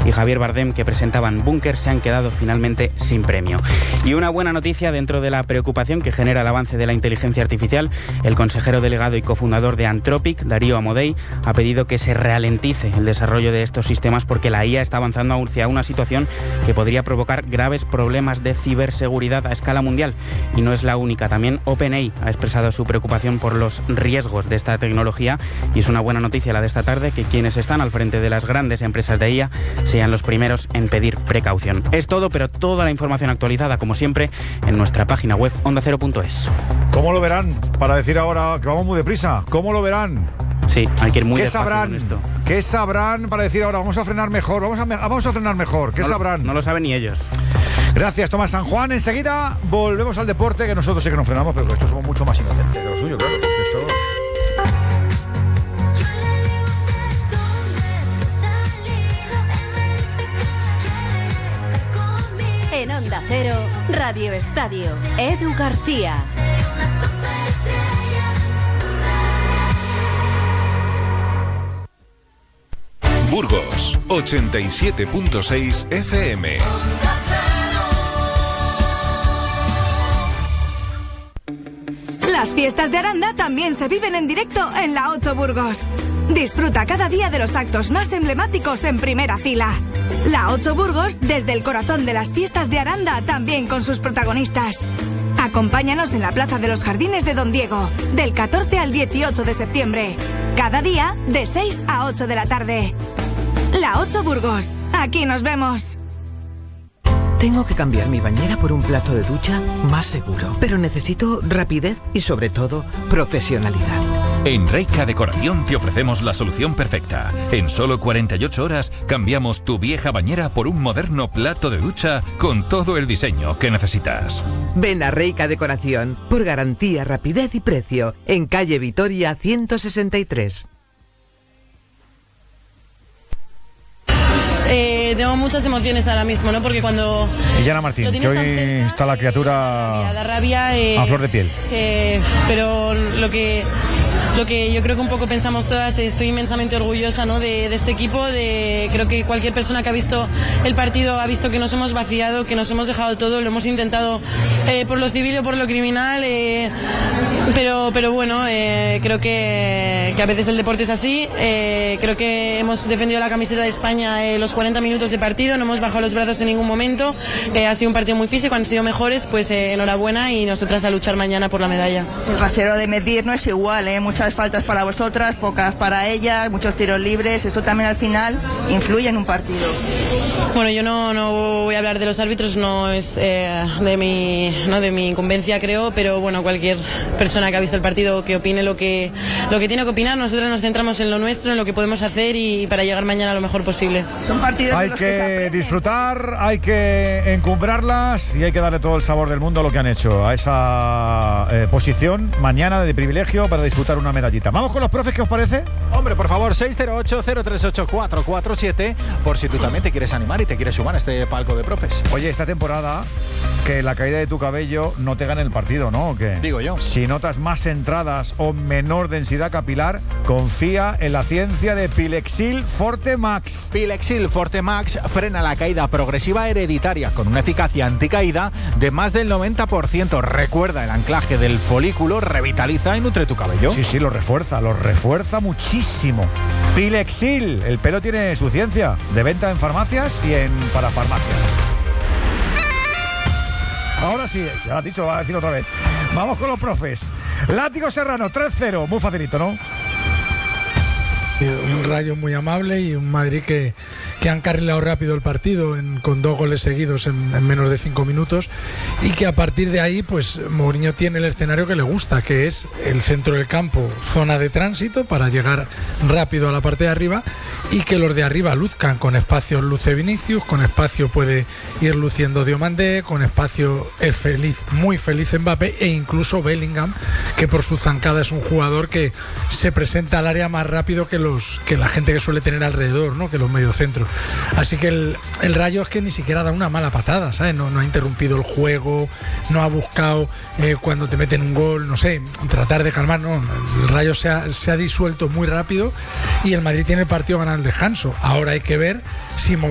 y Javier Bardem, que presentaban Búnker, se han quedado finalmente sin premio. Y una buena noticia dentro de la preocupación que genera el avance de la inteligencia artificial: el consejero delegado y cofundador de Anthropic, Darío Amodei, ha pedido que se ralentice el desarrollo de estos sistemas porque la IA está avanzando hacia una situación que podría provocar graves problemas de ciberseguridad a escala mundial. Y no es la única, también OpenAI ha expresado su preocupación por los riesgos de esta tecnología, y es una buena noticia la de esta tarde que quienes están al frente de las grandes empresas de IA sean los primeros en pedir precaución. Es todo, pero toda la información actualizada, como siempre, en nuestra página web ondacero.es. ¿Cómo lo verán? Para decir ahora que vamos muy deprisa, ¿cómo lo verán? Sí, hay que ir muy despacio con esto. ¿Qué sabrán para decir ahora vamos a frenar mejor? Vamos a frenar mejor. ¿Qué sabrán? No lo saben ni ellos. Gracias, Tomás San Juan. Enseguida volvemos al deporte, que nosotros sí que nos frenamos, pero que esto somos mucho más inocentes que lo suyo, claro. En Onda Cero, Radio Estadio, Edu García. Burgos, 87.6 FM. Las fiestas de Aranda también se viven en directo en la 8 Burgos. Disfruta cada día de los actos más emblemáticos en primera fila. La 8 Burgos, desde el corazón de las fiestas de Aranda, también con sus protagonistas. Acompáñanos en la Plaza de los Jardines de Don Diego, del 14 al 18 de septiembre. Cada día, de 6 a 8 de la tarde. La 8 Burgos, aquí nos vemos. Tengo que cambiar mi bañera por un plato de ducha más seguro, pero necesito rapidez y, sobre todo, profesionalidad. En Reika Decoración te ofrecemos la solución perfecta. En solo 48 horas cambiamos tu vieja bañera por un moderno plato de ducha con todo el diseño que necesitas. Ven a Reika Decoración por garantía, rapidez y precio, en calle Vitoria 163. Tengo muchas emociones ahora mismo, ¿no? Porque cuando... Y Yana Martín, que hoy cerca, está la criatura da rabia, a flor de piel. Pero lo que yo creo que un poco pensamos todas, estoy inmensamente orgullosa, ¿no? de este equipo, creo que cualquier persona que ha visto el partido ha visto que nos hemos vaciado, que nos hemos dejado todo, lo hemos intentado por lo civil o por lo criminal, pero bueno, creo que a veces el deporte es así. Creo que hemos defendido la camiseta de España los 40 minutos de partido, no hemos bajado los brazos en ningún momento, ha sido un partido muy físico, han sido mejores, pues enhorabuena, y nosotras a luchar mañana por la medalla. El rasero de medir no es igual, muchas faltas para vosotras, pocas para ellas, muchos tiros libres, eso también al final influye en un partido. Bueno, yo no voy a hablar de los árbitros, no es de mi incumbencia, creo, pero bueno, cualquier persona que ha visto el partido que opine lo que tiene que opinar. Nosotros nos centramos en lo nuestro, en lo que podemos hacer y para llegar mañana lo mejor posible. Son partidos hay que disfrutar, hay que encumbrarlas y hay que darle todo el sabor del mundo a lo que han hecho, a esa posición mañana de privilegio para disfrutar una medallita. Vamos con los profes, ¿qué os parece? Hombre, por favor, 608-038-447, por si tú también te quieres animar y te quieres sumar a este palco de profes. Oye, esta temporada, que la caída de tu cabello no te gane el partido, ¿no? ¿O qué? Digo yo. Si notas más entradas o menor densidad capilar, confía en la ciencia de Pilexil Forte Max. Pilexil Forte Max frena la caída progresiva hereditaria con una eficacia anticaída de más del 90%. Recuerda el anclaje del folículo, revitaliza y nutre tu cabello. Sí, lo refuerza muchísimo. Pilexil, el pelo tiene su ciencia. De venta en farmacias y en parafarmacias. Ahora sí, ya lo has dicho, lo va a decir otra vez. Vamos con los profes. Látigo Serrano, 3-0. Muy facilito, ¿no? Un Rayo muy amable y un Madrid que han encarrilado rápido el partido con 2 goles seguidos en menos de 5 minutos, y que a partir de ahí pues Mourinho tiene el escenario que le gusta, que es el centro del campo, zona de tránsito para llegar rápido a la parte de arriba, y que los de arriba luzcan. Con espacio luce Vinicius, con espacio puede ir luciendo Diomandé, con espacio es muy feliz Mbappé, e incluso Bellingham, que por su zancada es un jugador que se presenta al área más rápido que la gente que suele tener alrededor, ¿no? Que los mediocentros. Así que el Rayo es que ni siquiera da una mala patada, ¿sabes? No ha interrumpido el juego, no ha buscado cuando te meten un gol, no sé, tratar de calmar, no. El Rayo se ha disuelto muy rápido y el Madrid tiene el partido ganado al descanso. Ahora hay que ver si